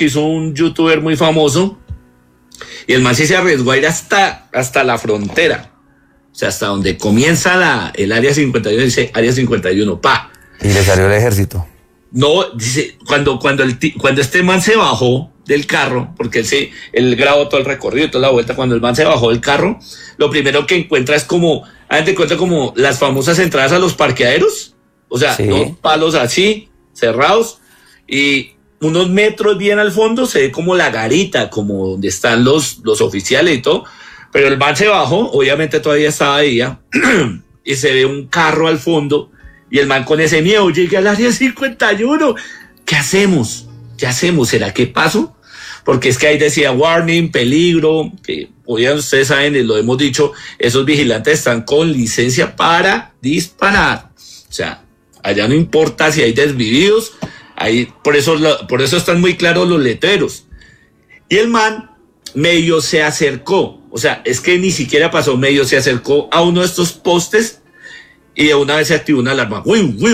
que hizo un youtuber muy famoso, y el man sí se arriesgó a ir hasta la frontera, o sea, hasta donde comienza el área 51, dice área 51, pa. Y le salió el ejército. No, dice, cuando este man se bajó del carro, porque él grabó todo el recorrido y toda la vuelta, cuando el man se bajó del carro, lo primero que encuentra es como las famosas entradas a los parqueaderos, o sea, sí, dos palos así, cerrados, y unos metros bien al fondo se ve como la garita, como donde están los oficiales y todo, pero el man se bajó, obviamente todavía estaba de día, y se ve un carro al fondo, y el man con ese miedo, llegué al área 51, ¿qué hacemos? ¿Será que paso? Porque es que ahí decía warning, peligro, que ustedes saben, lo hemos dicho, esos vigilantes están con licencia para disparar. O sea, allá no importa si hay desvividos, por eso están muy claros los letreros. Y el man medio se acercó, o sea, es que ni siquiera pasó, medio se acercó a uno de estos postes y de una vez se activó una alarma.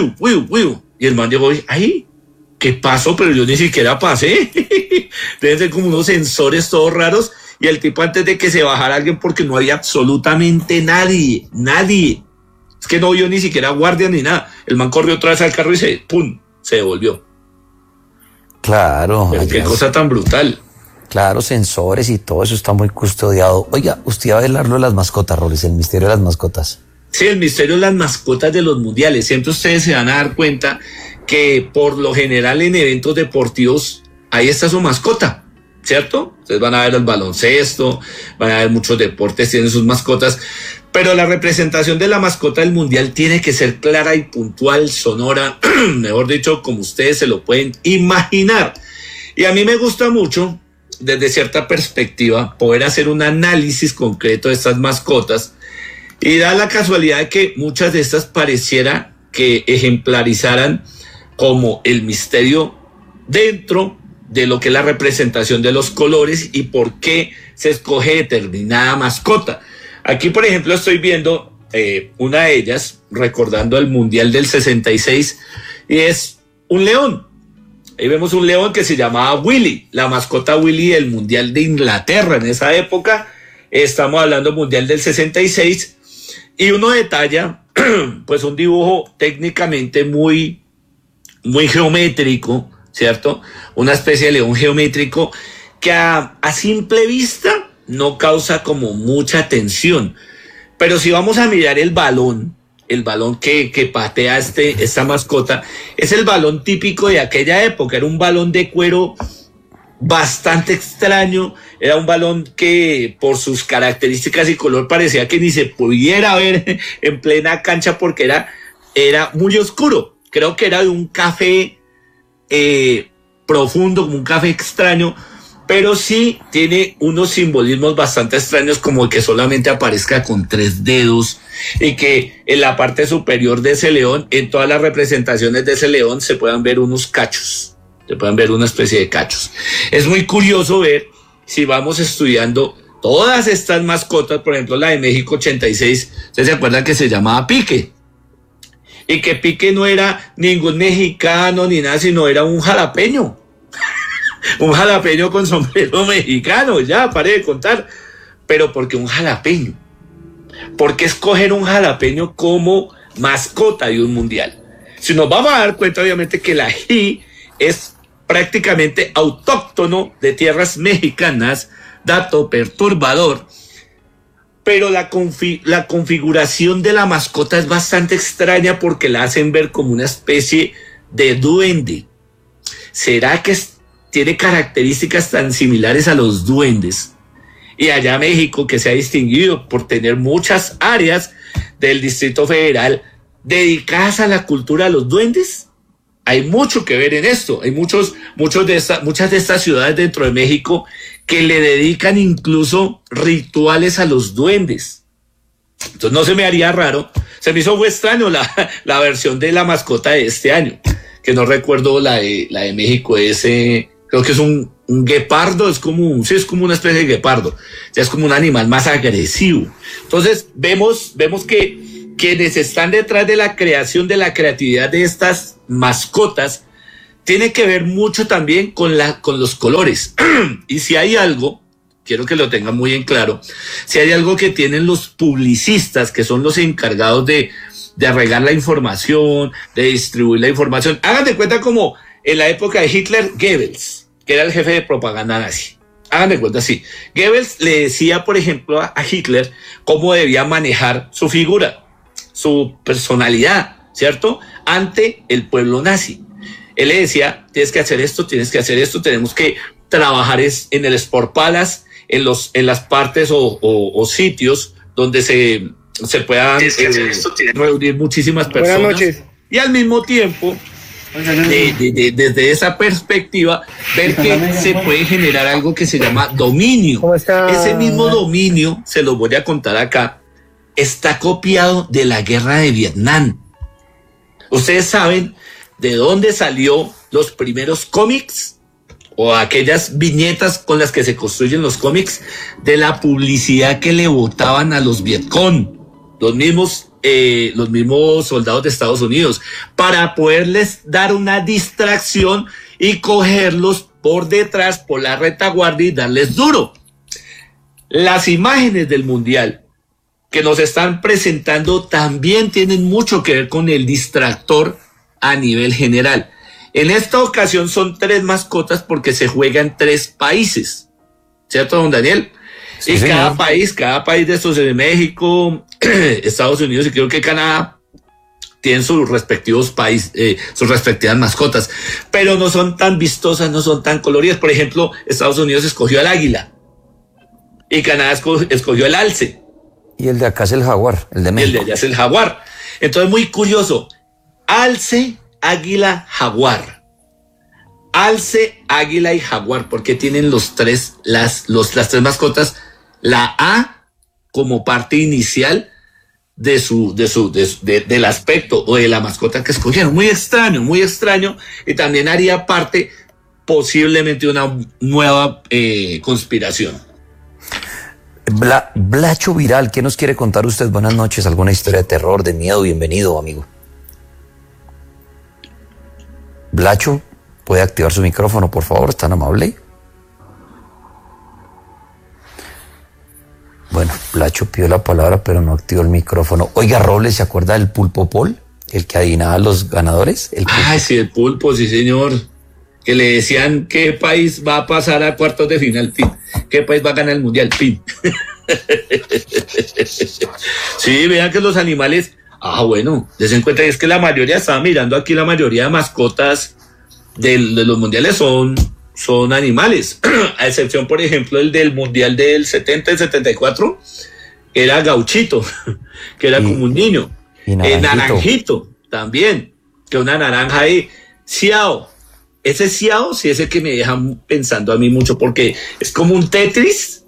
Y el man llegó ahí. ¿Qué pasó? Pero yo ni siquiera pasé. Deben ser como unos sensores todos raros. Y el tipo, antes de que se bajara alguien, porque no había absolutamente nadie. Es que no vio ni siquiera guardia ni nada. El man corrió otra vez al carro y se devolvió. Claro. Pero qué cosa tan brutal. Claro, sensores y todo eso está muy custodiado. Oiga, usted va a hablarlo de las mascotas, Rolis, el misterio de las mascotas. Sí, el misterio de las mascotas de los mundiales. Siempre ustedes se van a dar cuenta que por lo general en eventos deportivos ahí está su mascota, ¿cierto? Ustedes van a ver el baloncesto, van a ver muchos deportes, tienen sus mascotas, pero la representación de la mascota del mundial tiene que ser clara y puntual, sonora, mejor dicho, como ustedes se lo pueden imaginar. Y a mí me gusta mucho, desde cierta perspectiva, poder hacer un análisis concreto de estas mascotas. Y da la casualidad de que muchas de estas pareciera que ejemplarizaran como el misterio dentro de lo que es la representación de los colores y por qué se escoge determinada mascota. Aquí, por ejemplo, estoy viendo una de ellas, recordando el Mundial del 66, y es un león. Ahí vemos un león que se llamaba Willy, la mascota Willy del Mundial de Inglaterra en esa época. Estamos hablando del Mundial del 66. Y uno detalla, pues, un dibujo técnicamente muy geométrico, ¿cierto? Una especie de león geométrico que a simple vista no causa como mucha atención. Pero si vamos a mirar el balón que patea esta mascota, es el balón típico de aquella época. Era un balón de cuero bastante extraño, era un balón que por sus características y color parecía que ni se pudiera ver en plena cancha porque era muy oscuro. Creo que era de un café profundo, como un café extraño, pero sí tiene unos simbolismos bastante extraños, como que solamente aparezca con 3 dedos y que en la parte superior de ese león, en todas las representaciones de ese león, se puedan ver unos cachos. Se pueden ver una especie de cachos. Es muy curioso ver, si vamos estudiando todas estas mascotas, por ejemplo la de México 86, ustedes se acuerdan que se llamaba Pique, y que Pique no era ningún mexicano ni nada, sino era un jalapeño, un jalapeño con sombrero mexicano, ya, pare de contar. Pero ¿por qué un jalapeño? ¿Por qué escoger un jalapeño como mascota de un mundial? Si nos vamos a dar cuenta, obviamente, que el ají es prácticamente autóctono de tierras mexicanas, dato perturbador, pero la configuración de la mascota es bastante extraña porque la hacen ver como una especie de duende. ¿Será que tiene características tan similares a los duendes? Y allá México, que se ha distinguido por tener muchas áreas del Distrito Federal dedicadas a la cultura de los duendes, hay mucho que ver en esto. Hay muchas de estas ciudades dentro de México que le dedican incluso rituales a los duendes. Entonces no se me haría raro. Se me hizo muy extraño la versión de la mascota de este año, que no recuerdo la de México, creo que es un guepardo, es como una especie de guepardo. Ya es como un animal más agresivo. Entonces vemos que quienes están detrás de la creación, de la creatividad de estas mascotas, tiene que ver mucho también con los colores. Y si hay algo, quiero que lo tengan muy en claro, si hay algo que tienen los publicistas, que son los encargados de regar la información, de distribuir la información, hagan de cuenta como en la época de Hitler, Goebbels, que era el jefe de propaganda nazi. Hagan de cuenta así. Goebbels le decía, por ejemplo, a Hitler cómo debía manejar su figura, su personalidad, ¿cierto? Ante el pueblo nazi. Él le decía, tienes que hacer esto, tenemos que trabajar en el Sport Palace, en las partes o sitios donde se puedan reunir muchísimas personas. Buenas noches. Y al mismo tiempo, desde esa perspectiva, ver que se puede generar algo que se llama dominio. ¿Cómo está? Ese mismo dominio, se los voy a contar acá, está copiado de la guerra de Vietnam. Ustedes saben de dónde salió los primeros cómics o aquellas viñetas con las que se construyen los cómics, de la publicidad que le botaban a los Vietcong, los mismos soldados de Estados Unidos, para poderles dar una distracción y cogerlos por detrás, por la retaguardia y darles duro. Las imágenes del Mundial que nos están presentando también tienen mucho que ver con el distractor a nivel general. En esta ocasión son 3 mascotas porque se juega en 3 países, ¿cierto, don Daniel? Sí, y señor. cada país de estos, de México, Estados Unidos y creo que Canadá, tienen sus respectivos países, sus respectivas mascotas, pero no son tan vistosas, no son tan coloridas. Por ejemplo, Estados Unidos escogió al águila y Canadá escogió el alce. Y el de acá es el jaguar, el de México. Y el de allá es el jaguar. Entonces, muy curioso. Alce, águila, jaguar. Alce, águila y jaguar, porque tienen las 3 mascotas, la A como parte inicial del aspecto o de la mascota que escogieron. Muy extraño, y también haría parte posiblemente de una nueva conspiración. Blacho Viral, ¿qué nos quiere contar usted? Buenas noches, ¿alguna historia de terror, de miedo? Bienvenido, amigo. Blacho, ¿puede activar su micrófono, por favor? ¿Es tan amable? Bueno, Blacho pidió la palabra, pero no activó el micrófono. Oiga, Robles, ¿se acuerda del Pulpo Paul? El que adivinaba a los ganadores. Sí, el Pulpo, sí, señor. Que le decían qué país va a pasar a cuartos de final, fin. ¿Qué país va a ganar el Mundial, fin? Sí, vean que los animales... bueno, des en cuenta, es que la mayoría, estaba mirando aquí, la mayoría de mascotas de los mundiales son animales, a excepción, por ejemplo, el del mundial del 70 y 74, era Gauchito, que era como un niño. Y Naranjito también, que una naranja ahí. Xiao, ese Xiao sí es el que me deja pensando a mí mucho, porque es como un Tetris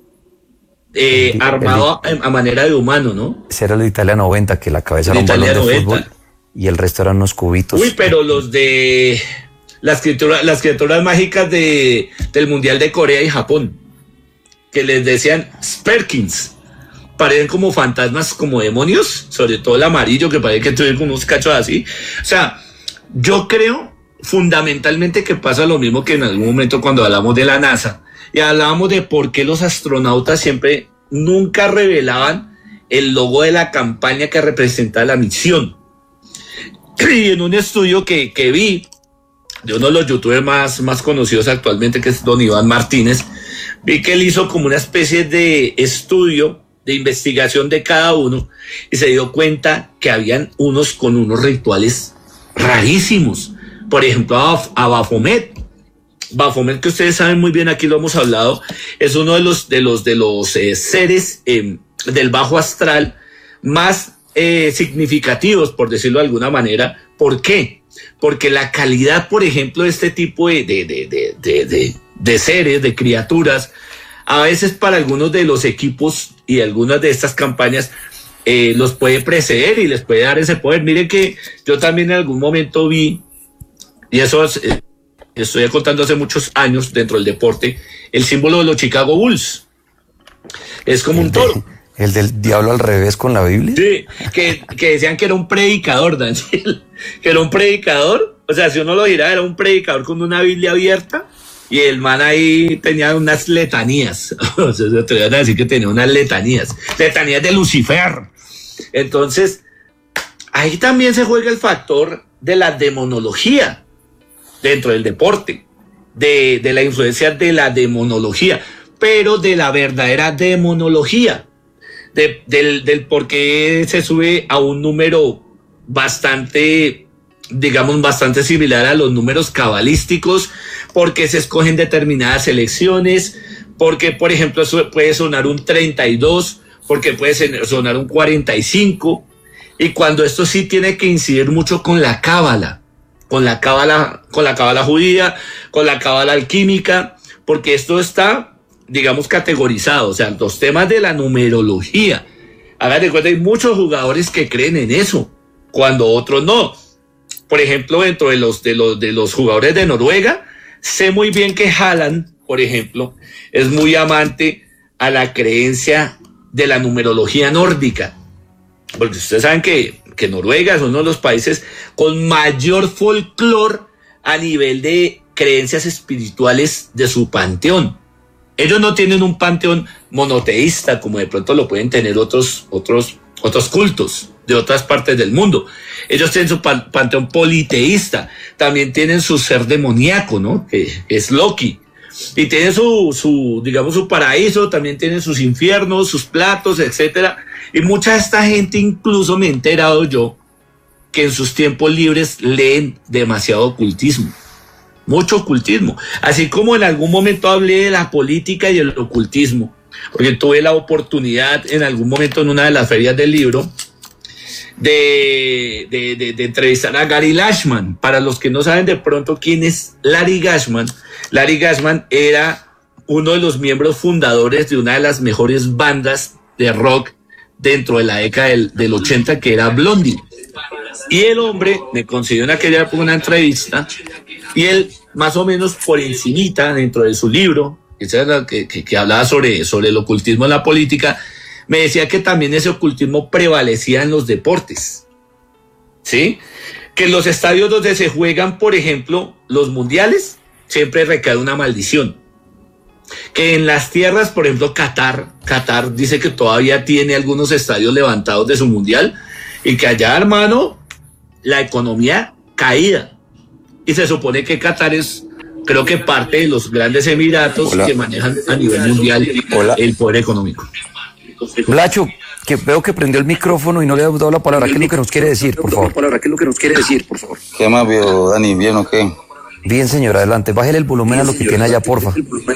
armado a manera de humano, ¿no? Ese era el de Italia 90, que la cabeza era un balón de fútbol y el resto eran unos cubitos. Uy, pero los de las criaturas mágicas del Mundial de Corea y Japón, que les decían Sperkins, parecen como fantasmas, como demonios, sobre todo el amarillo, que parece que tuviera unos cachos así. O sea, yo creo fundamentalmente que pasa lo mismo que en algún momento cuando hablamos de la NASA y hablábamos de por qué los astronautas siempre nunca revelaban el logo de la campaña que representa la misión. Y en un estudio que vi de uno de los youtubers más conocidos actualmente, que es don Iván Martínez, vi que él hizo como una especie de estudio de investigación de cada uno y se dio cuenta que habían unos con unos rituales rarísimos. Por ejemplo, a Baphomet. Baphomet, que ustedes saben muy bien, aquí lo hemos hablado, es uno de los seres del bajo astral más significativos, por decirlo de alguna manera. ¿Por qué? Porque la calidad, por ejemplo, de este tipo de seres, de criaturas, a veces para algunos de los equipos y algunas de estas campañas los puede preceder y les puede dar ese poder. Miren que yo también en algún momento vi, y eso estoy contando hace muchos años dentro del deporte, el símbolo de los Chicago Bulls. Es como un toro. ¿El del diablo al revés con la Biblia? Sí, que decían que era un predicador, Daniel. Que era un predicador O sea, si uno lo dirá, era un predicador con una Biblia abierta y el man ahí tenía unas letanías. O sea, se atrevían a decir que tenía unas letanías de Lucifer. Entonces, ahí también se juega el factor de la demonología dentro del deporte, de la influencia de la demonología, pero de la verdadera demonología, del por qué se sube a un número bastante, digamos, bastante similar a los números cabalísticos, porque se escogen determinadas elecciones, porque, por ejemplo, puede sonar un 32, porque puede sonar un 45, y cuando esto sí tiene que incidir mucho con la cábala judía, con la cábala alquímica, porque esto está, digamos, categorizado, o sea, los temas de la numerología. Hagan de cuenta, hay muchos jugadores que creen en eso, cuando otros no. Por ejemplo, dentro de los jugadores de Noruega, sé muy bien que Haaland, por ejemplo, es muy amante a la creencia de la numerología nórdica. Porque ustedes saben que Noruega es uno de los países con mayor folclore a nivel de creencias espirituales de su panteón. Ellos no tienen un panteón monoteísta como de pronto lo pueden tener otros cultos de otras partes del mundo. Ellos tienen su panteón politeísta, también tienen su ser demoníaco, ¿no? Que es Loki. Y tienen digamos, su paraíso, también tienen sus infiernos, sus platos, etcétera. Y mucha de esta gente, incluso me he enterado yo, que en sus tiempos libres leen demasiado ocultismo. Mucho ocultismo. Así como en algún momento hablé de la política y el ocultismo, porque tuve la oportunidad en algún momento en una de las ferias del libro de entrevistar a Gary Lashman. Para los que no saben de pronto quién es Larry Gashman era uno de los miembros fundadores de una de las mejores bandas de rock dentro de la década del 80, que era Blondie. Y el hombre me concedió en aquella época una entrevista, y él, más o menos por encimita, dentro de su libro, que hablaba sobre el ocultismo en la política, me decía que también ese ocultismo prevalecía en los deportes, ¿sí? Que en los estadios donde se juegan, por ejemplo, los mundiales, siempre recae una maldición. Que en las tierras, por ejemplo, Qatar dice que todavía tiene algunos estadios levantados de su mundial, y que allá, hermano, la economía caída. Y se supone que Qatar es, creo que parte de los grandes emiratos que manejan a nivel mundial el poder económico. Blacho, que veo que prendió el micrófono y no le ha dado la palabra. ¿Qué es lo que nos quiere decir, por favor? ¿Qué más vio, Dani? ¿Bien o qué? Bien, señor, adelante. Bájele el volumen a lo que tiene allá, porfa.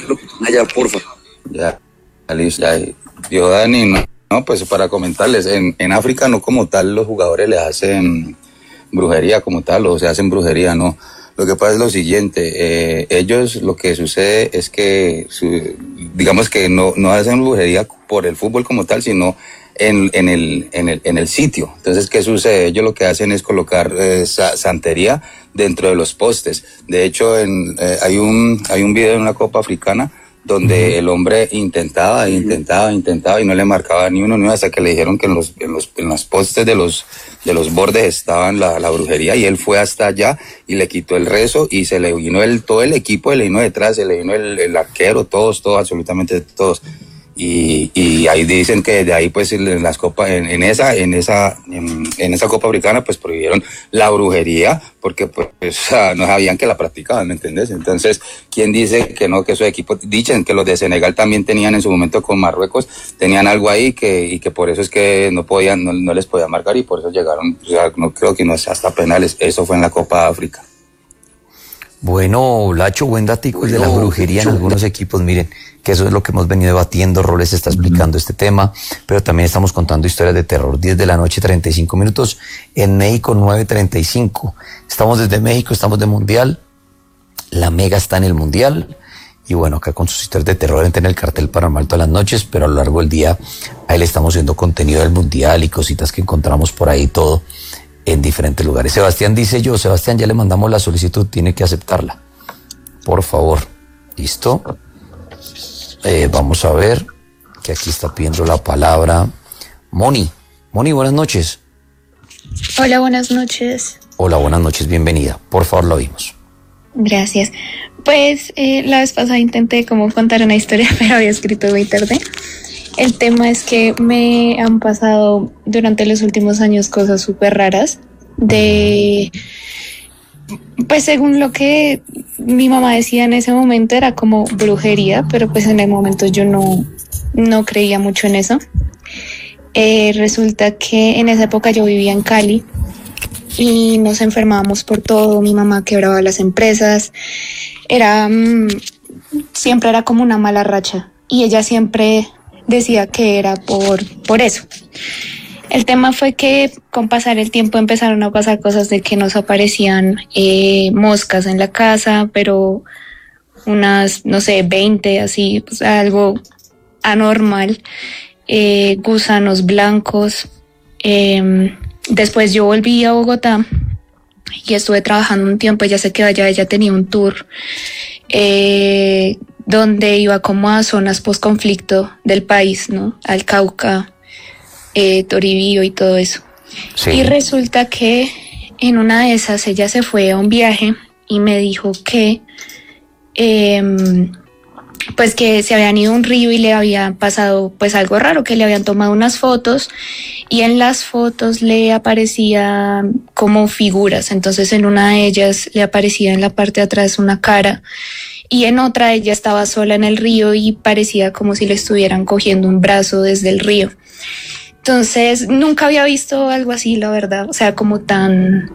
Ya, listo. Ya. Yo, Dani, no, pues para comentarles, en África no como tal los jugadores les hacen brujería como tal, o se hacen brujería, no. Lo que pasa es lo siguiente, ellos lo que sucede es que, digamos que no hacen brujería por el fútbol como tal, sino en el sitio. Entonces, ¿qué sucede? Ellos lo que hacen es colocar santería dentro de los postes. De hecho, hay un video en una Copa Africana donde el hombre intentaba y no le marcaba ni uno hasta que le dijeron que en los postes de los bordes estaban la brujería, y él fue hasta allá y le quitó el rezo y se le vino todo el equipo, se le vino detrás, se le vino el arquero, todos, absolutamente todos. Y ahí dicen que de ahí pues en las copas, en esa Copa Africana pues prohibieron la brujería porque pues no sabían que la practicaban, ¿me entiendes? Entonces, ¿quién dice que no, que esos equipos, dicen que los de Senegal también tenían en su momento con Marruecos, tenían algo ahí y que por eso es que no les podían marcar, y por eso llegaron, o sea, no creo que no es hasta penales. Eso fue en la Copa África. Bueno, Lacho, buen datico de la brujería en algunos equipos. Miren, que eso es lo que hemos venido debatiendo. Roles está explicando este tema, pero también estamos contando historias de terror. 10 de la noche, 35 minutos. En México, 9:35. Estamos desde México, estamos de Mundial. La Mega está en el Mundial. Y bueno, acá con sus historias de terror entra en el cartel paranormal todas las noches, pero a lo largo del día ahí le estamos viendo contenido del Mundial y cositas que encontramos por ahí, todo en diferentes lugares. Sebastián dice Sebastián, ya le mandamos la solicitud, tiene que aceptarla. Por favor. ¿Listo? Vamos a ver, que aquí está pidiendo la palabra Moni. Moni, buenas noches. Hola, buenas noches. Hola, buenas noches, bienvenida. Por favor, la oímos. Gracias. Pues la vez pasada intenté como contar una historia, pero había escrito muy tarde. El tema es que me han pasado durante los últimos años cosas súper raras pues según lo que mi mamá decía en ese momento era como brujería, pero pues en el momento yo no creía mucho en eso. Resulta que en esa época yo vivía en Cali y nos enfermábamos por todo. Mi mamá quebraba las empresas, siempre era como una mala racha y ella siempre decía que era por eso. El tema fue que con pasar el tiempo empezaron a pasar cosas de que nos aparecían moscas en la casa, pero unas, no sé, 20, así, pues algo anormal, gusanos blancos. Después yo volví a Bogotá y estuve trabajando un tiempo. Ella se quedó allá, ella tenía un tour donde iba como a zonas post-conflicto del país, ¿no? Al Cauca, Toribío y todo eso. Sí. Y resulta que en una de esas ella se fue a un viaje y me dijo que pues que se habían ido a un río y le había pasado pues algo raro, que le habían tomado unas fotos y en las fotos le aparecían como figuras. Entonces en una de ellas le aparecía en la parte de atrás una cara y en otra ella estaba sola en el río y parecía como si le estuvieran cogiendo un brazo desde el río. Entonces nunca había visto algo así, la verdad, o sea, como tan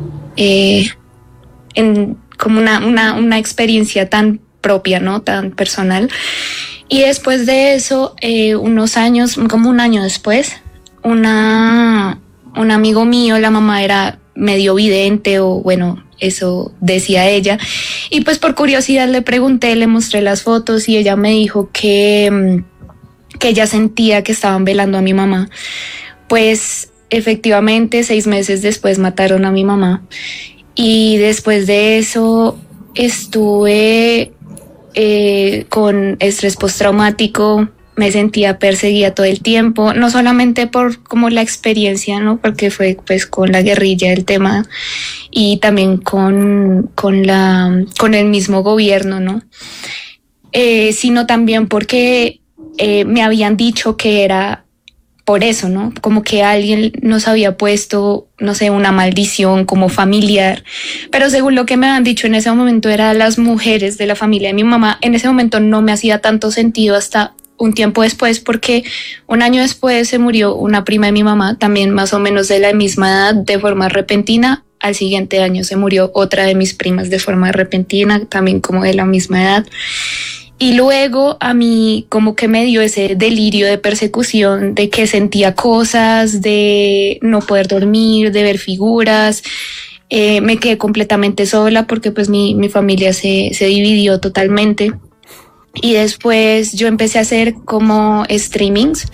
como una experiencia tan propia, ¿no? Tan personal. Y después de eso, unos años, como un año después, un amigo mío, la mamá era medio vidente, o bueno, eso decía ella, y pues por curiosidad le pregunté, le mostré las fotos y ella me dijo que ella sentía que estaban velando a mi mamá. Pues efectivamente 6 meses después mataron a mi mamá y después de eso estuve con estrés postraumático, me sentía perseguida todo el tiempo, no solamente por como la experiencia, ¿no? Porque fue pues con la guerrilla el tema y también con el mismo gobierno, ¿no? Sino también porque me habían dicho que era por eso, ¿no? Como que alguien nos había puesto, no sé, una maldición como familiar. Pero según lo que me han dicho en ese momento, eran las mujeres de la familia de mi mamá. En ese momento no me hacía tanto sentido hasta un tiempo después, porque un año después se murió una prima de mi mamá, también más o menos de la misma edad, de forma repentina. Al siguiente año se murió otra de mis primas de forma repentina, también como de la misma edad. Y luego a mí como que me dio ese delirio de persecución, de que sentía cosas, de no poder dormir, de ver figuras. Me quedé completamente sola porque pues mi familia se dividió totalmente. Y después yo empecé a hacer como streamings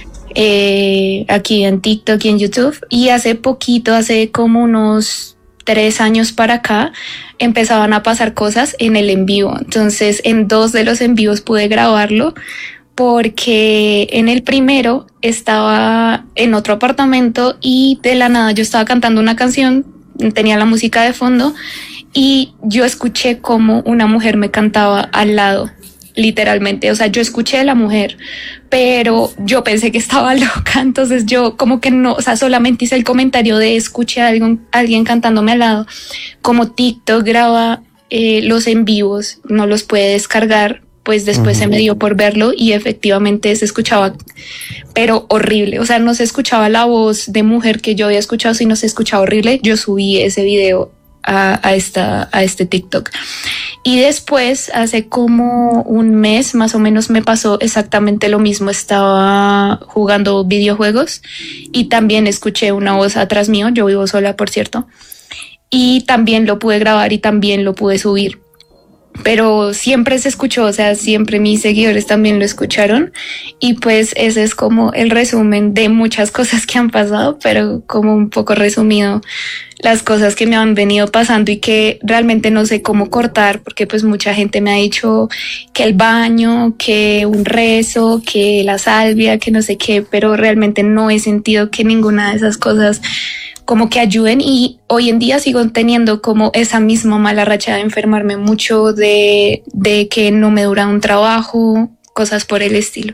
aquí en TikTok y en YouTube. Y hace poquito, hace como unos 3 años para acá, empezaban a pasar cosas en el en vivo. Entonces en 2 de los en vivos pude grabarlo, porque en el primero estaba en otro apartamento y de la nada yo estaba cantando una canción, tenía la música de fondo y yo escuché como una mujer me cantaba al lado, literalmente. O sea, yo escuché a la mujer, pero yo pensé que estaba loca, entonces yo como que no, o sea, solamente hice el comentario de escuché a alguien cantándome al lado. Como TikTok graba los en vivos, no los puede descargar, pues después se me dio por verlo y efectivamente se escuchaba, pero horrible. O sea, no se escuchaba la voz de mujer que yo había escuchado, sino se escuchaba horrible. Yo subí ese video a este TikTok. Y después, hace como un mes más o menos, me pasó exactamente lo mismo. Estaba jugando videojuegos y también escuché una voz atrás mío. Yo vivo sola, por cierto. Y también lo pude grabar y también lo pude subir. Pero siempre se escuchó, o sea, siempre mis seguidores también lo escucharon. Y pues ese es como el resumen de muchas cosas que han pasado, pero como un poco resumido las cosas que me han venido pasando y que realmente no sé cómo cortar, porque pues mucha gente me ha dicho que el baño, que un rezo, que la salvia, que no sé qué, pero realmente no he sentido que ninguna de esas cosas como que ayuden, y hoy en día sigo teniendo como esa misma mala racha de enfermarme mucho, de que no me dura un trabajo, cosas por el estilo.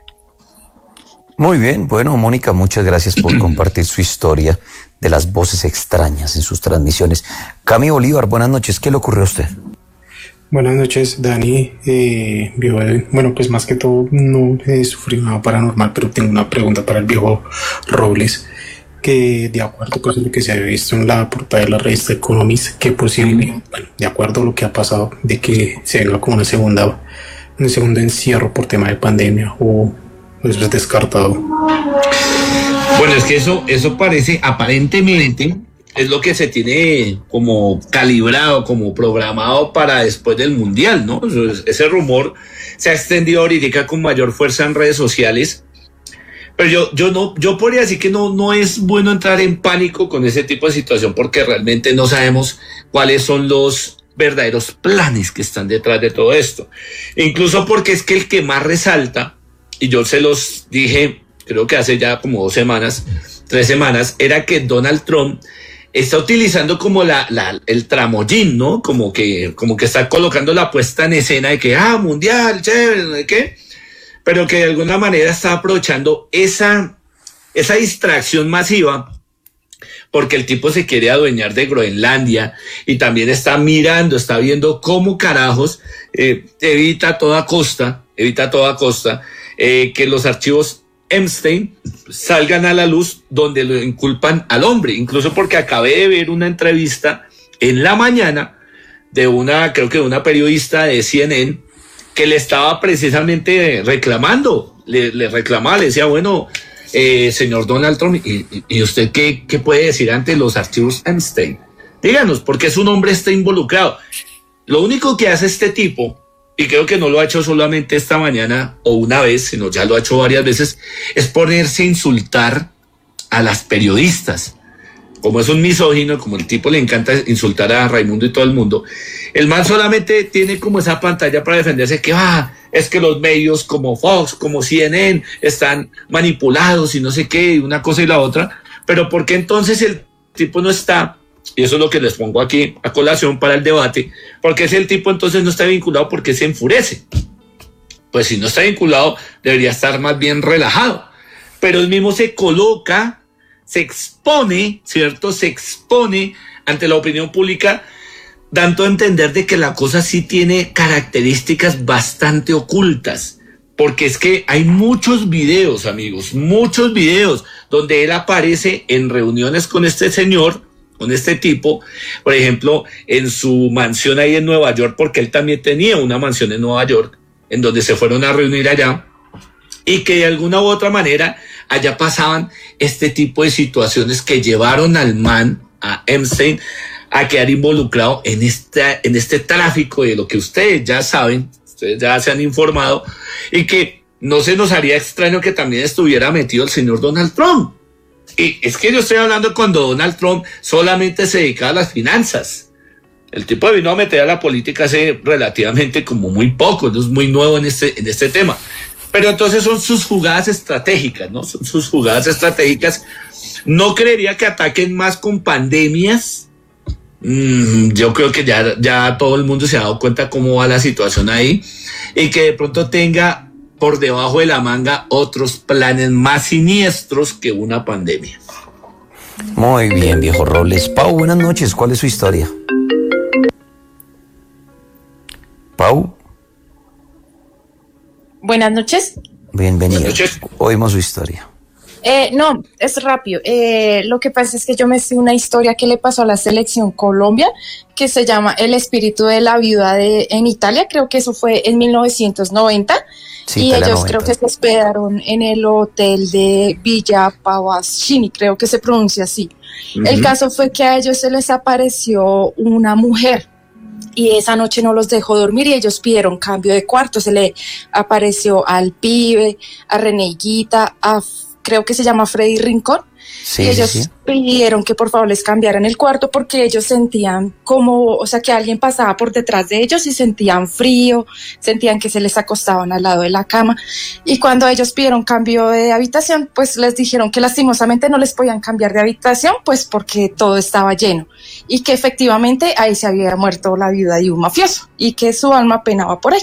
Muy bien, bueno, Mónica, muchas gracias por compartir su historia de las voces extrañas en sus transmisiones. Cami Bolívar, buenas noches, ¿qué le ocurrió a usted? Buenas noches, Dani. Bueno, pues más que todo no he sufrido nada paranormal, pero tengo una pregunta para el viejo Robles, que de acuerdo con lo que se había visto en la portada de la revista Economist, que posible, bueno, de acuerdo a lo que ha pasado, de que se venga como un segundo encierro por tema de pandemia, o eso es descartado. Bueno, es que eso parece, aparentemente, es lo que se tiene como calibrado, como programado para después del Mundial, ¿no? Ese rumor se ha extendido ahorita con mayor fuerza en redes sociales, pero yo podría decir que no es bueno entrar en pánico con ese tipo de situación, porque realmente no sabemos cuáles son los verdaderos planes que están detrás de todo esto. Incluso porque es que el que más resalta, y yo se los dije, creo que hace ya como 3 semanas, era que Donald Trump está utilizando como el tramoyín, ¿no? Como que está colocando la puesta en escena de que, mundial, chévere, no sé qué, pero que de alguna manera está aprovechando esa distracción masiva, porque el tipo se quiere adueñar de Groenlandia y también está viendo cómo carajos evita a toda costa que los archivos Epstein salgan a la luz, donde lo inculpan al hombre, incluso porque acabé de ver una entrevista en la mañana de una periodista de CNN que le estaba precisamente reclamando, le reclamaba, le decía, bueno, señor Donald Trump, ¿y usted qué puede decir ante los archivos Epstein? Díganos, porque su nombre está involucrado. Lo único que hace este tipo, y creo que no lo ha hecho solamente esta mañana o una vez, sino ya lo ha hecho varias veces, es ponerse a insultar a las periodistas. Como es un misógino, como el tipo le encanta insultar a Raimundo y todo el mundo, el man solamente tiene como esa pantalla para defenderse que es que los medios como Fox, como CNN están manipulados y no sé qué, y una cosa y la otra. Pero ¿por qué entonces el tipo no está? Y eso es lo que les pongo aquí a colación para el debate, porque si el tipo entonces no está vinculado, ¿por qué se enfurece? Pues si no está vinculado, debería estar más bien relajado. Pero él mismo se coloca, se expone, ¿cierto? Se expone ante la opinión pública, dando a entender de que la cosa sí tiene características bastante ocultas. Porque es que hay muchos videos, amigos, muchos videos donde él aparece en reuniones con este señor, con este tipo, por ejemplo, en su mansión ahí en Nueva York, porque él también tenía una mansión en Nueva York, en donde se fueron a reunir allá, y que de alguna u otra manera allá pasaban este tipo de situaciones que llevaron al man, a Epstein, a quedar involucrado en este tráfico de lo que ustedes ya saben, ustedes ya se han informado, y que no se nos haría extraño que también estuviera metido el señor Donald Trump. Y es que yo estoy hablando cuando Donald Trump solamente se dedicaba a las finanzas. El tipo vino a meter a la política hace relativamente como muy poco, no es muy nuevo en este tema. Pero entonces son sus jugadas estratégicas, ¿no? Son sus jugadas estratégicas. No creería que ataquen más con pandemias. Yo creo que ya todo el mundo se ha dado cuenta cómo va la situación ahí, y que de pronto tenga por debajo de la manga otros planes más siniestros que una pandemia. Muy bien, viejo Robles. Pau, buenas noches. ¿Cuál es su historia? Pau. Buenas noches. Bienvenida. Buenas noches. Oímos su historia. No, es rápido. Lo que pasa es que yo me sé una historia que le pasó a la selección Colombia, que se llama El espíritu de la viuda en Italia. Creo que eso fue en 1990. Sí, y ellos 90. Creo que se hospedaron en el hotel de Villa Pavaschini, creo que se pronuncia así. Uh-huh. El caso fue que a ellos se les apareció una mujer y esa noche no los dejó dormir y ellos pidieron cambio de cuarto. Se le apareció al pibe, a Reneguita, creo que se llama Freddy Rincón, Sí, y sí, ellos sí. pidieron que por favor les cambiaran el cuarto porque ellos sentían como, o sea, que alguien pasaba por detrás de ellos y sentían frío, sentían que se les acostaban al lado de la cama, y cuando ellos pidieron cambio de habitación, pues les dijeron que lastimosamente no les podían cambiar de habitación, pues porque todo estaba lleno, y que efectivamente ahí se había muerto la viuda de un mafioso, y que su alma penaba por ahí.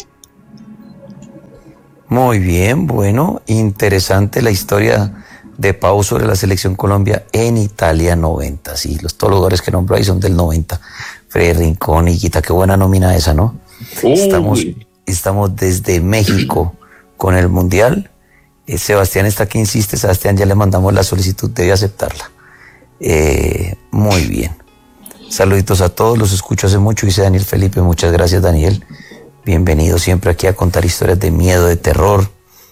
Muy bien, bueno, interesante la historia de Pau sobre la selección Colombia en Italia 90. Sí, todos los jugadores que nombró ahí son del 90. Freddy Rincón, Higuita, qué buena nómina esa, ¿no? Estamos desde México con el Mundial. Sebastián está que insiste. Sebastián, ya le mandamos la solicitud, debe aceptarla. Muy bien. Saluditos a todos, los escucho hace mucho, dice Daniel Felipe. Muchas gracias, Daniel. Bienvenido siempre aquí a contar historias de miedo, de terror.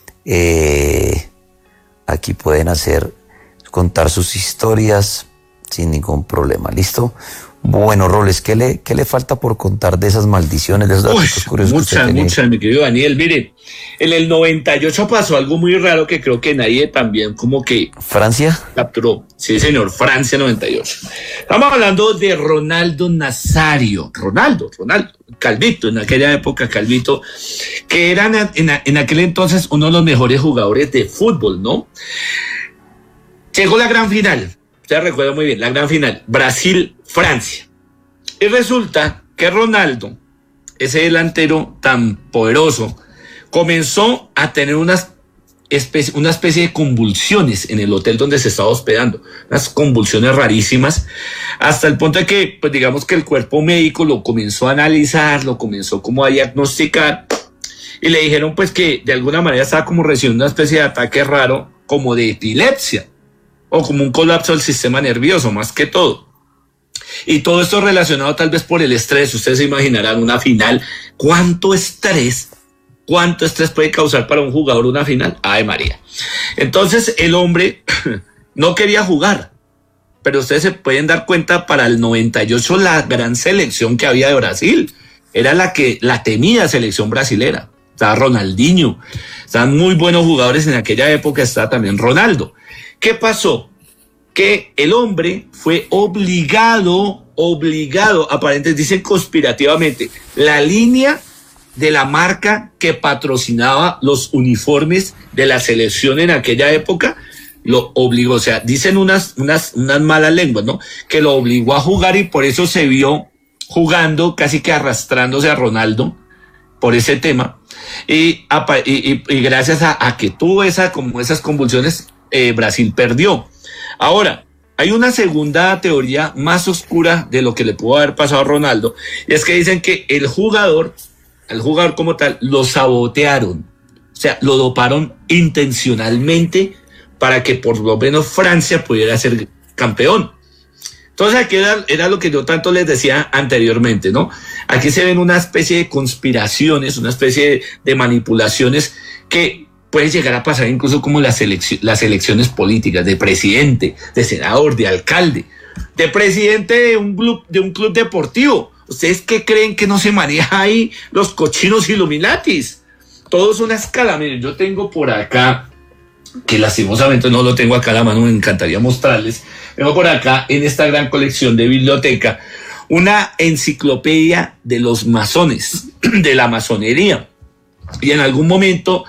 Aquí pueden contar sus historias sin ningún problema. ¿Listo? Bueno, Robles, ¿qué le falta por contar de esas maldiciones, de esos datos curiosos? Muchas, mi querido Daniel. Mire, en el 98 pasó algo muy raro que creo que nadie también como que... ¿Francia? Capturó. Sí, señor, Francia 98. Estamos hablando de Ronaldo Nazario. Ronaldo, Calvito, en aquella época Calvito, que era en aquel entonces uno de los mejores jugadores de fútbol, ¿no? Llegó la gran final. Usted recuerda muy bien, la gran final, Brasil-Francia. Y resulta que Ronaldo, ese delantero tan poderoso, comenzó a tener una especie de convulsiones en el hotel donde se estaba hospedando, unas convulsiones rarísimas, hasta el punto de que, pues digamos que el cuerpo médico lo comenzó a analizar, lo comenzó como a diagnosticar, y le dijeron pues que de alguna manera estaba como recibiendo una especie de ataque raro, como de epilepsia, o como un colapso del sistema nervioso, más que todo. Y todo esto relacionado tal vez por el estrés. Ustedes se imaginarán una final. ¿Cuánto estrés puede causar para un jugador una final? ¡Ay, María! Entonces el hombre no quería jugar. Pero ustedes se pueden dar cuenta, para el 98 la gran selección que había de Brasil era la temida selección brasilera. Estaba Ronaldinho, estaban muy buenos jugadores en aquella época, estaba también Ronaldo. ¿Qué pasó? Que el hombre fue obligado, aparentemente dicen conspirativamente, la línea de la marca que patrocinaba los uniformes de la selección en aquella época, lo obligó, o sea, dicen unas malas lenguas, ¿no? Que lo obligó a jugar, y por eso se vio jugando, casi que arrastrándose a Ronaldo por ese tema, y gracias a que tuvo esas convulsiones, Brasil perdió. Ahora, hay una segunda teoría más oscura de lo que le pudo haber pasado a Ronaldo, y es que dicen que el jugador como tal, lo sabotearon, o sea, lo doparon intencionalmente para que por lo menos Francia pudiera ser campeón. Entonces aquí era lo que yo tanto les decía anteriormente, ¿no? Aquí se ven una especie de conspiraciones, una especie de manipulaciones que puede llegar a pasar incluso como las elecciones políticas, de presidente, de senador, de alcalde, de presidente de un club deportivo. ¿Ustedes qué creen que no se maneja ahí los cochinos Illuminatis? Todo es una escala. Miren, yo tengo por acá, que lastimosamente no lo tengo acá a la mano, me encantaría mostrarles. Tengo por acá, en esta gran colección de biblioteca, una enciclopedia de los masones, de la masonería. Y en algún momento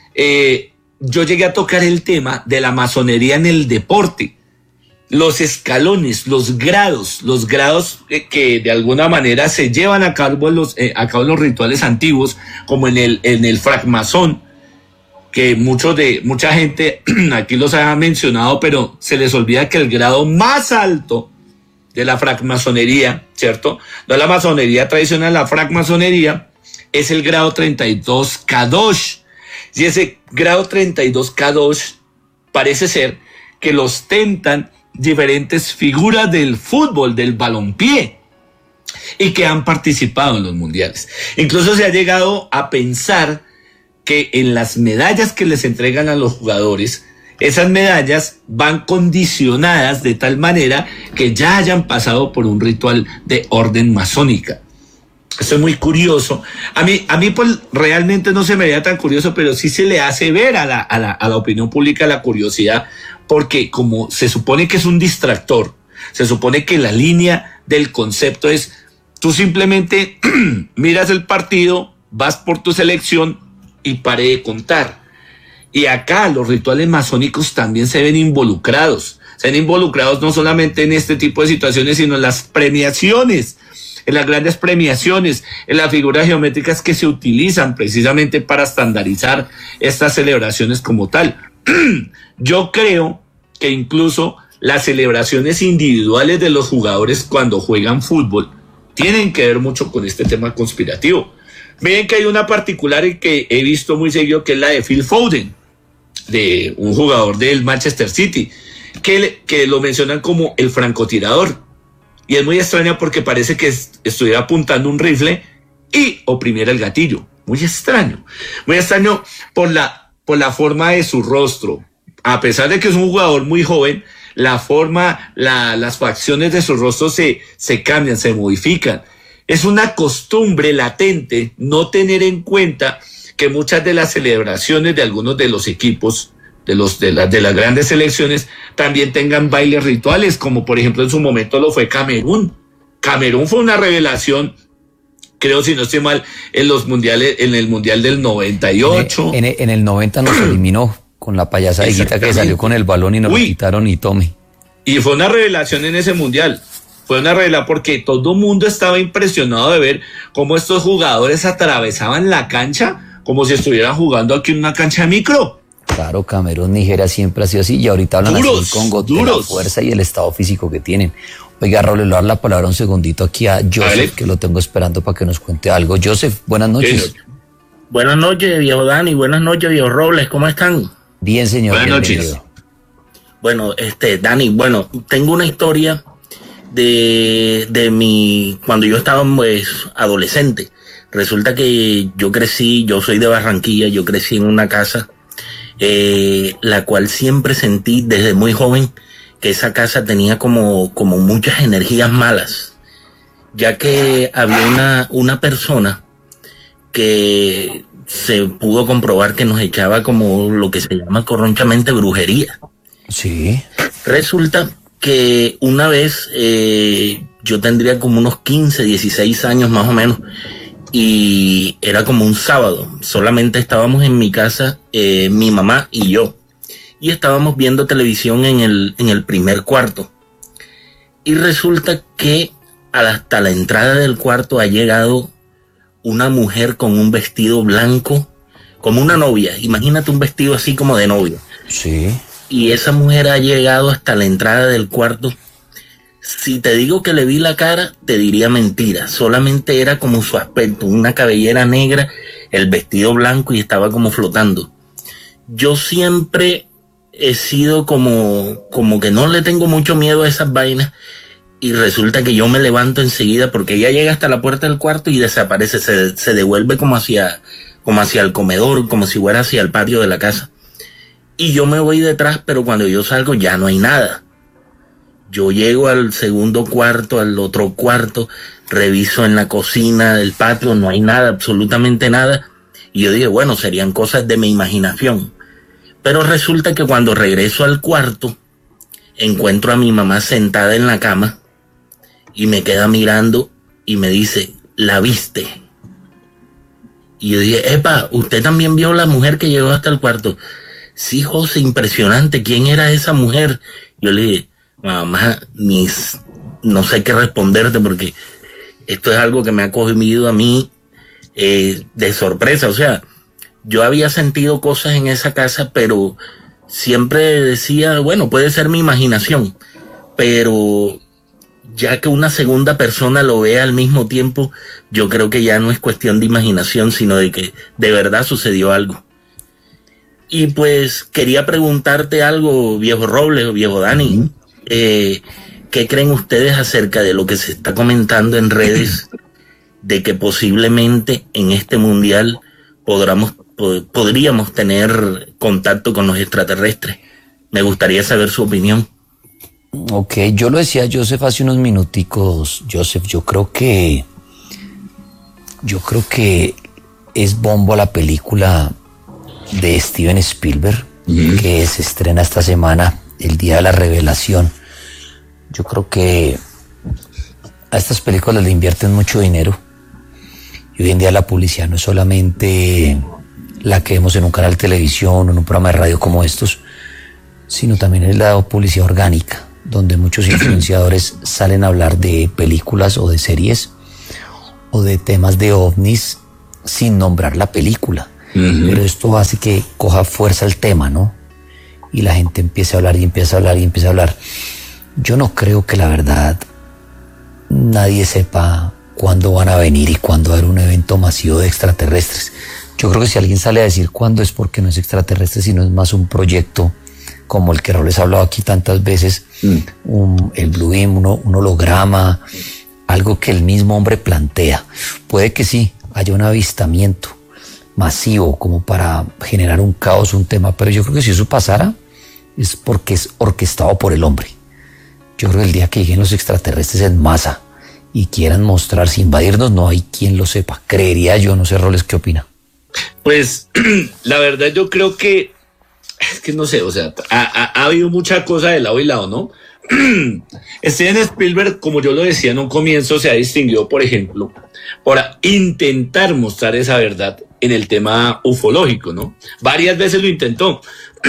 yo llegué a tocar el tema de la masonería en el deporte, los escalones, los grados que de alguna manera se llevan a cabo en los rituales antiguos, como en el francmasón, que mucha gente aquí los ha mencionado, pero se les olvida que el grado más alto de la francmasonería, ¿cierto? No es la masonería tradicional, la francmasonería es el grado 32 Kadosh. Y ese grado 32 Kadosh parece ser que lo ostentan diferentes figuras del fútbol, del balompié, y que han participado en los mundiales. Incluso se ha llegado a pensar que en las medallas que les entregan a los jugadores, esas medallas van condicionadas de tal manera que ya hayan pasado por un ritual de orden masónica. Esto es muy curioso. A mí pues realmente no se me veía tan curioso, pero sí se le hace ver a la opinión pública la curiosidad, porque como se supone que es un distractor, se supone que la línea del concepto es, tú simplemente miras el partido, vas por tu selección y pare de contar. Y acá los rituales masónicos también se ven involucrados. Se ven involucrados no solamente en este tipo de situaciones, sino en las premiaciones, en las grandes premiaciones, en las figuras geométricas que se utilizan precisamente para estandarizar estas celebraciones como tal. Yo creo que incluso las celebraciones individuales de los jugadores cuando juegan fútbol tienen que ver mucho con este tema conspirativo. Miren que hay una particular que he visto muy seguido, que es la de Phil Foden, de un jugador del Manchester City, que lo mencionan como el francotirador. Y es muy extraña porque parece que estuviera apuntando un rifle y oprimiera el gatillo. Muy extraño por la forma de su rostro. A pesar de que es un jugador muy joven, la forma, las facciones de su rostro se cambian, se modifican. Es una costumbre latente no tener en cuenta que muchas de las celebraciones de algunos de los equipos, de las grandes selecciones, también tengan bailes rituales, como por ejemplo en su momento lo fue Camerún. Camerún fue una revelación, creo, si no estoy mal, en los mundiales, en el mundial del 98. En el 90 nos eliminó con la payasadita que salió con el balón y nos lo quitaron y tome. Y fue una revelación en ese mundial. Fue una revelación porque todo el mundo estaba impresionado de ver cómo estos jugadores atravesaban la cancha como si estuvieran jugando aquí en una cancha de micro. Claro, Camerún, Nigeria siempre ha sido así, y ahorita hablan así del Congo, de la fuerza y el estado físico que tienen. Oiga, Raúl, le voy a dar la palabra un segundito aquí a Joseph, que lo tengo esperando para que nos cuente algo. Joseph, buenas noches. Buenas noches, viejo Dani, buenas noches, viejo Robles, ¿cómo están? Bien, señor. Buenas noches. Bueno, Dani, tengo una historia de mi, cuando yo estaba pues adolescente. Resulta que yo soy de Barranquilla, yo crecí en una casa la cual siempre sentí desde muy joven que esa casa tenía como muchas energías malas, ya que había una persona que se pudo comprobar que nos echaba como lo que se llama corronchamente brujería. Sí. Resulta que una vez yo tendría como unos 15, 16 años más o menos, y era como un sábado, solamente estábamos en mi casa, mi mamá y yo, y estábamos viendo televisión en el primer cuarto, y resulta que hasta la entrada del cuarto ha llegado una mujer con un vestido blanco, como una novia, imagínate un vestido así como de novia. Sí. Y esa mujer ha llegado hasta la entrada del cuarto. Si te digo que le vi la cara, te diría mentira. Solamente era como su aspecto, una cabellera negra, el vestido blanco y estaba como flotando. Yo siempre he sido como que no le tengo mucho miedo a esas vainas, y resulta que yo me levanto enseguida porque ella llega hasta la puerta del cuarto y desaparece, se devuelve como hacia el comedor, como si fuera hacia el patio de la casa. Y yo me voy detrás, pero cuando yo salgo ya no hay nada. Yo llego al segundo cuarto, al otro cuarto, reviso en la cocina del patio, no hay nada, absolutamente nada. Y yo dije, bueno, serían cosas de mi imaginación. Pero resulta que cuando regreso al cuarto, encuentro a mi mamá sentada en la cama y me queda mirando y me dice, ¿la viste? Y yo dije, epa, ¿usted también vio la mujer que llegó hasta el cuarto? Sí, José, impresionante, ¿quién era esa mujer? Yo le dije, mamá, no sé qué responderte porque esto es algo que me ha cogido a mí de sorpresa. O sea, yo había sentido cosas en esa casa, pero siempre decía, bueno, puede ser mi imaginación, pero ya que una segunda persona lo vea al mismo tiempo, yo creo que ya no es cuestión de imaginación, sino de que de verdad sucedió algo. Y pues quería preguntarte algo, viejo Robles o viejo Dani. ¿Qué creen ustedes acerca de lo que se está comentando en redes de que posiblemente en este mundial podríamos tener contacto con los extraterrestres? Me gustaría saber su opinión. Ok, yo lo decía Joseph hace unos minuticos. Joseph, yo creo que Yo creo que es bombo la película de Steven Spielberg, que se estrena esta semana, el día de la revelación. Yo creo que a estas películas le invierten mucho dinero. Y hoy en día la publicidad no es solamente la que vemos en un canal de televisión o en un programa de radio como estos, sino también es la publicidad orgánica, donde muchos influenciadores salen a hablar de películas o de series o de temas de ovnis sin nombrar la película. Pero esto hace que coja fuerza el tema, ¿no? Y la gente empieza a hablar y empieza a hablar y empieza a hablar. Yo no creo que la verdad nadie sepa cuándo van a venir y cuándo va a haber un evento masivo de extraterrestres. Yo creo que si alguien sale a decir cuándo es porque no es extraterrestre, sino es más un proyecto como el que Robles ha hablado aquí tantas veces, el Blue Beam, un holograma, algo que el mismo hombre plantea. Puede que sí, haya un avistamiento masivo como para generar un caos, un tema, pero yo creo que si eso pasara es porque es orquestado por el hombre. Yo creo que el día que lleguen los extraterrestres en masa y quieran mostrarse, invadirnos, no hay quien lo sepa. Creería yo, no sé, Roles, ¿qué opina? Pues la verdad yo creo que, es que no sé, o sea, ha habido mucha cosa de lado y lado, ¿no? Steven Spielberg, como yo lo decía en un comienzo, se ha distinguido, por ejemplo, por intentar mostrar esa verdad en el tema ufológico, ¿no? Varias veces lo intentó.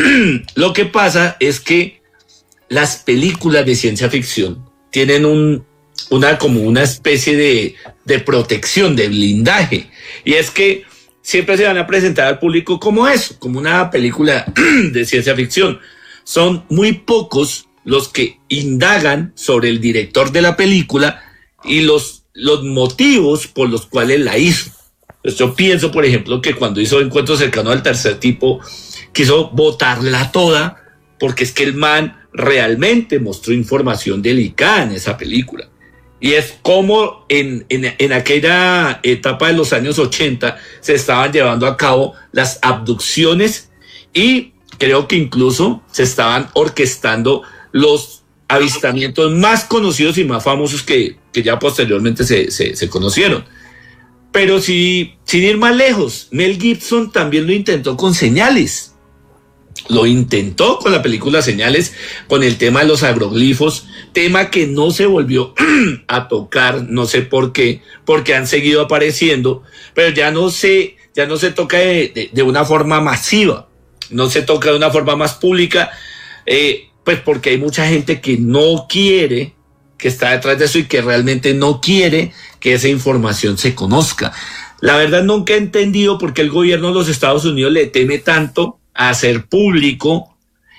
Lo que pasa es que las películas de ciencia ficción tienen como una especie de protección, de blindaje, y es que siempre se van a presentar al público como eso, como una película de ciencia ficción. Son muy pocos los que indagan sobre el director de la película y los motivos por los cuales la hizo. Entonces yo pienso, por ejemplo, que cuando hizo Encuentro Cercano al Tercer Tipo, quiso botarla toda, porque es que el man realmente mostró información delicada en esa película. Y es como en aquella etapa de los años 80 se estaban llevando a cabo las abducciones y creo que incluso se estaban orquestando los avistamientos más conocidos y más famosos que ya posteriormente se conocieron. Pero sin ir más lejos, Mel Gibson también lo intentó con Señales. Lo intentó con la película Señales, con el tema de los agroglifos, tema que no se volvió a tocar, no sé por qué, porque han seguido apareciendo, pero ya no se toca de una forma masiva, no se toca de una forma más pública, pues porque hay mucha gente que no quiere, que está detrás de eso y que realmente no quiere que esa información se conozca. La verdad nunca he entendido por qué el gobierno de los Estados Unidos le teme tanto a hacer público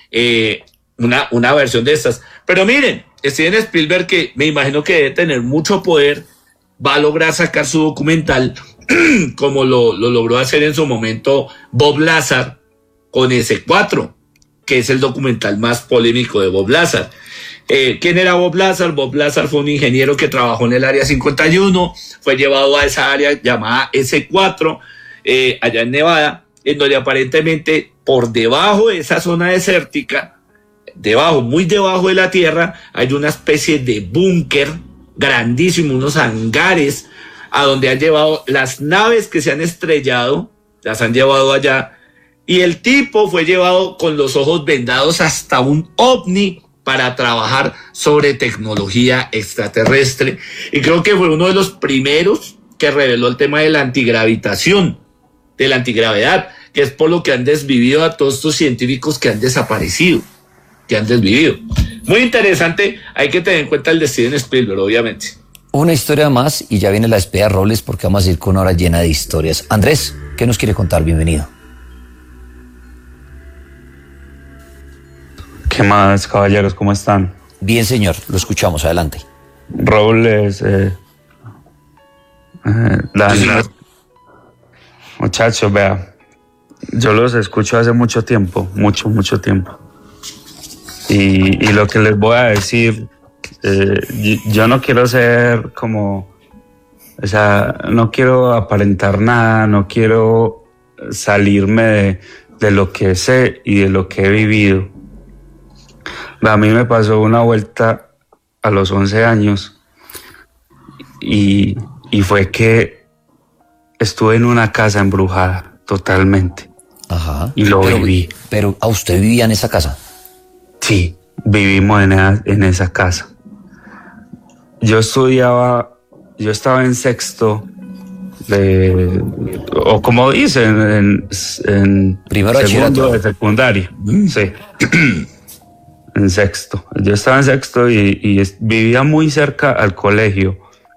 una versión de estas. Pero miren, Steven Spielberg, que me imagino que debe tener mucho poder, va a lograr sacar su documental como lo logró hacer en su momento Bob Lazar con S4, que es el documental más polémico de Bob Lazar. ¿Quién era Bob Lazar? Bob Lazar fue un ingeniero que trabajó en el Área 51, fue llevado a esa área llamada S4, allá en Nevada, en donde aparentemente por debajo de esa zona desértica, muy debajo de la tierra, hay una especie de búnker grandísimo, unos hangares a donde han llevado las naves que se han estrellado, las han llevado allá, y el tipo fue llevado con los ojos vendados hasta un ovni para trabajar sobre tecnología extraterrestre, y creo que fue uno de los primeros que reveló el tema de la antigravitación, de la antigravedad, que es por lo que han desvivido a todos estos científicos que han desaparecido, que han desvivido. Muy interesante, hay que tener en cuenta el de Steven Spielberg, obviamente. Una historia más y ya viene la despedida de Robles porque vamos a ir con una hora llena de historias. Andrés, ¿qué nos quiere contar? Bienvenido. ¿Qué más, caballeros? ¿Cómo están? Bien, señor, lo escuchamos, adelante. Robles, muchachos, vea, yo los escucho hace mucho tiempo, mucho tiempo. Y lo que les voy a decir, yo no quiero ser como, o sea, no quiero aparentar nada, no quiero salirme de lo que sé y de lo que he vivido. A mí me pasó una vuelta a los 11 años y fue que estuve en una casa embrujada totalmente. Ajá. Y lo viví. Pero, ¿a usted vivía en esa casa? Sí, vivimos en esa casa. Yo estaba en sexto o como dicen, en Primero segundo de secundaria. Sí. En sexto. Yo estaba en sexto y vivía muy cerca al colegio.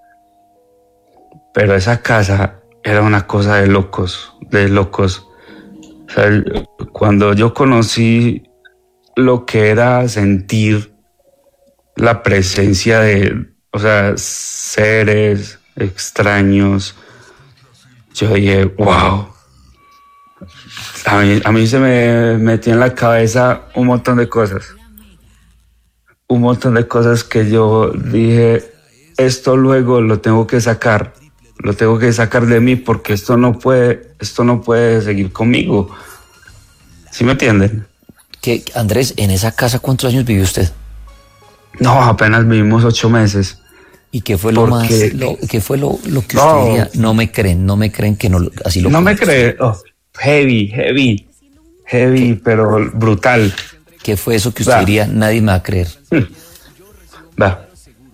Pero esa casa era una cosa de locos, de locos. O sea, cuando yo conocí lo que era sentir la presencia de, o sea, seres extraños, yo dije, wow. A mí se me metió en la cabeza un montón de cosas. Un montón de cosas que yo dije, esto luego lo tengo que sacar de mí porque esto no puede seguir conmigo. ¿Sí me entienden? Que, Andrés, ¿en esa casa cuántos años vivió usted? No, apenas vivimos 8 meses. ¿Y qué fue lo más, qué fue lo que usted diría? No me creen que no, así lo no me creen. Oh, heavy, pero brutal. ¿Qué fue eso que usted diría? Nadie me va a creer. Va.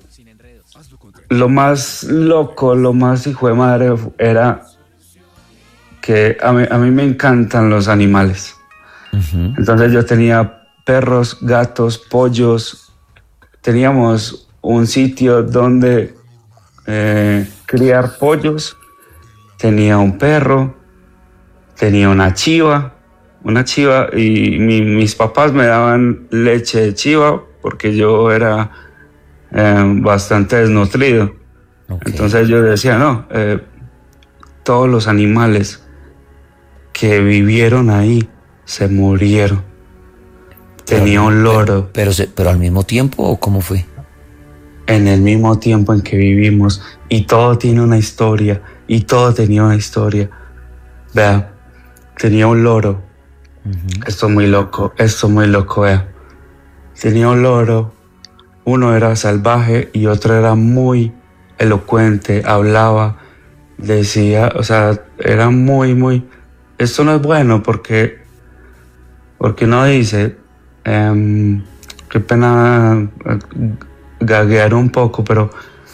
Lo más loco, lo más hijo de madre era que a mí me encantan los animales. Uh-huh. Entonces yo tenía perros, gatos, pollos. Teníamos un sitio donde criar pollos. Tenía un perro, tenía una chiva y mis papás me daban leche de chiva porque yo era bastante desnutrido. Okay. Entonces yo decía, no, todos los animales que vivieron ahí se murieron. Tenía un loro. Pero al mismo tiempo, ¿o cómo fue? En el mismo tiempo en que vivimos, y todo tiene una historia, y todo tenía una historia. Vea, tenía un loro. Uh-huh. Esto es muy loco, vea. Tenía un loro. Uno era salvaje y otro era muy elocuente, hablaba, decía, o sea, era muy... Esto no es bueno porque no dice, qué pena gaguear un poco, pero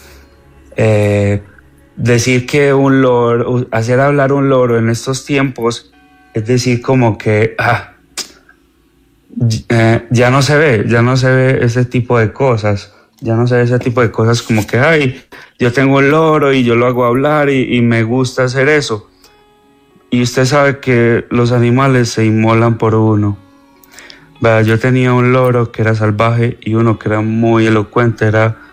decir que un loro, hacer hablar un loro en estos tiempos, es decir como que... ya no se ve ese tipo de cosas, como que, ay, yo tengo el loro y yo lo hago hablar y me gusta hacer eso. Y usted sabe que los animales se inmolan por uno. Yo tenía un loro que era salvaje y uno que era muy elocuente,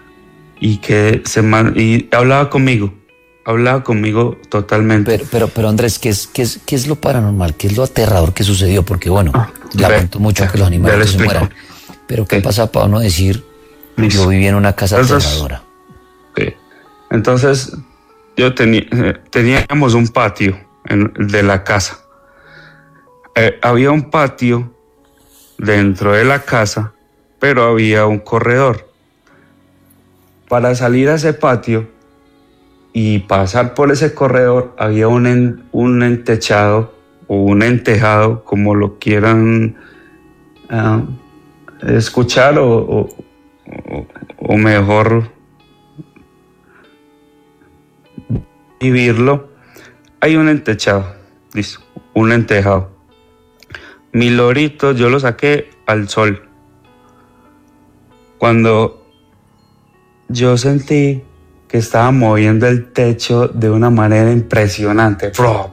y hablaba conmigo totalmente. Pero Andrés, ¿qué es lo paranormal? ¿Qué es lo aterrador que sucedió? Porque bueno, lamento mucho que los animales se mueran. Pero ¿qué pasa para uno decir, yo viví en una casa aterradora? Entonces, teníamos un patio de la casa. Había un patio dentro de la casa, pero había un corredor. Para salir a ese patio y pasar por ese corredor había un entechado o un entejado, como lo quieran escuchar o mejor vivirlo. Hay un entechado, listo, un entejado. Mi lorito yo lo saqué al sol. Cuando yo sentí que estaba moviendo el techo de una manera impresionante.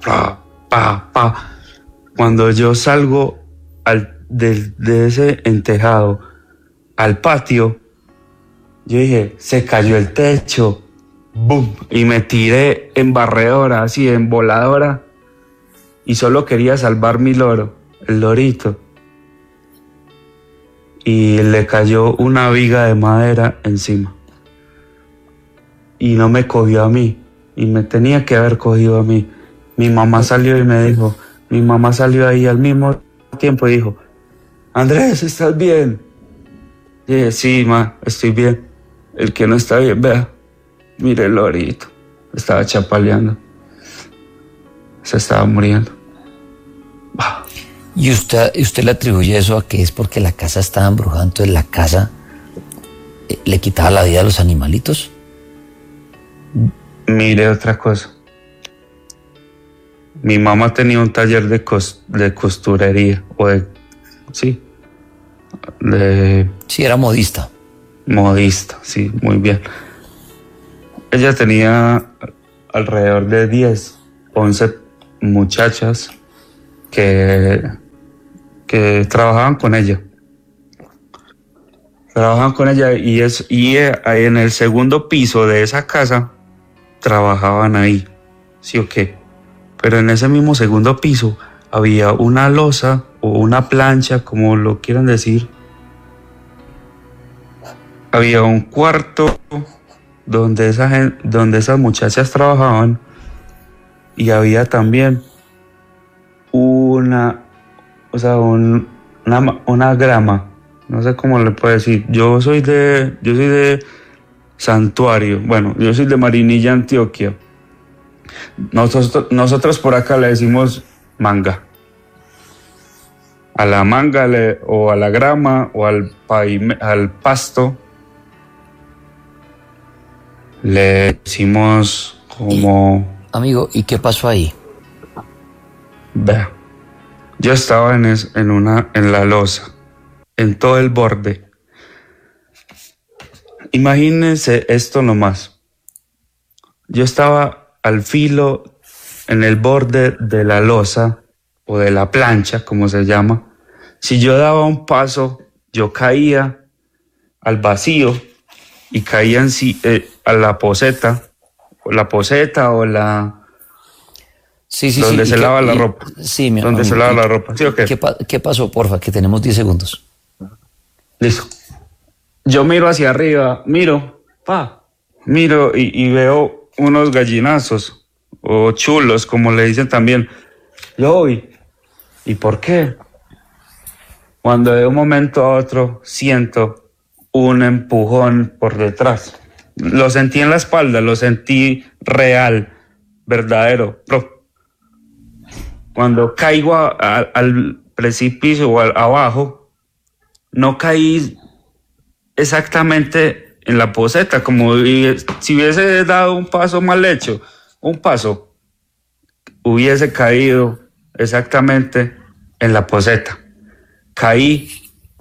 Cuando yo salgo de ese entejado al patio, yo dije, se cayó el techo. ¡Bum! Y me tiré en barredora, así, en voladora. Y solo quería salvar mi loro, el lorito. Y le cayó una viga de madera encima. Y no me cogió a mí, y me tenía que haber cogido a mí. Mi mamá salió ahí al mismo tiempo y dijo, Andrés, ¿estás bien? Y dije, sí, ma, estoy bien. El que no está bien, vea, mire el lorito, estaba chapaleando. se estaba muriendo. ¿Y usted le atribuye eso a que es porque la casa estaba embrujada, entonces la casa le quitaba la vida a los animalitos? Mire otra cosa. Mi mamá tenía un taller de costurería, sí, era modista. Modista, sí, muy bien. Ella tenía alrededor de 10, 11 muchachas que trabajaban con ella. Y en el segundo piso de esa casa trabajaban ahí, ¿sí o qué? Pero en ese mismo segundo piso había una losa o una plancha, como lo quieran decir. Había un cuarto donde esas muchachas trabajaban, y había también una grama, no sé cómo le puedo decir. Yo soy de Santuario, bueno, yo soy de Marinilla, Antioquia. Nosotros por acá le decimos manga. A la manga o a la grama o al pasto le decimos como... Amigo, ¿y qué pasó ahí? Vea, yo estaba en la losa, en todo el borde. Imagínense esto nomás. Yo estaba al filo, en el borde de la losa o de la plancha, como se llama. Si yo daba un paso, yo caía al vacío y caía a la poseta o la... Sí, donde se lava la ropa. Sí, mi donde amigo, se lava la ropa. ¿Sí o qué? ¿Qué pasó, porfa? Que tenemos 10 segundos. Listo. Yo miro hacia arriba, miro y veo unos gallinazos o chulos, como le dicen también. Yo voy. ¿Y por qué? Cuando de un momento a otro siento un empujón por detrás. Lo sentí en la espalda, lo sentí real, verdadero. Cuando caigo al precipicio o abajo, no caí exactamente en la poseta, como si hubiese dado un paso mal hecho, hubiese caído exactamente en la poseta. Caí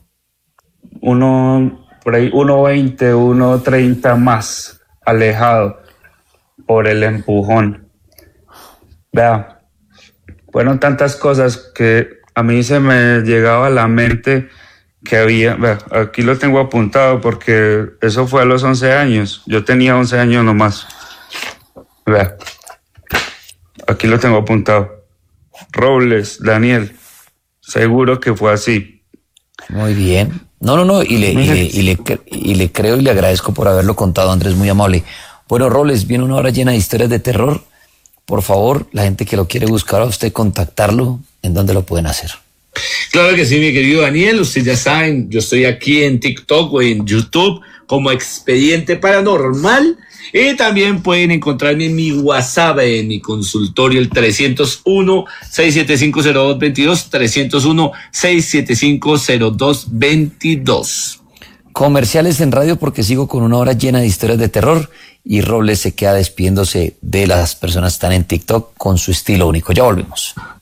por ahí 1.20, 1.30 más alejado por el empujón. Vea, fueron tantas cosas que a mí se me llegaba a la mente que había, vea, aquí lo tengo apuntado porque eso fue a los 11 años. Yo tenía 11 años nomás. Vea, aquí lo tengo apuntado. Robles, Daniel, seguro que fue así. Muy bien. No, y le creo y le agradezco por haberlo contado, Andrés, muy amable. Bueno, Robles, viene una hora llena de historias de terror. Por favor, la gente que lo quiere buscar a usted, contactarlo, ¿en dónde lo pueden hacer? Claro que sí, mi querido Daniel, ustedes ya saben, yo estoy aquí en TikTok o en YouTube como Expediente Paranormal, y también pueden encontrarme en mi WhatsApp, en mi consultorio, el 301-675-0222, 301-675-0222. Comerciales en radio, porque sigo con una hora llena de historias de terror, y Robles se queda despidiéndose de las personas que están en TikTok con su estilo único. Ya volvemos.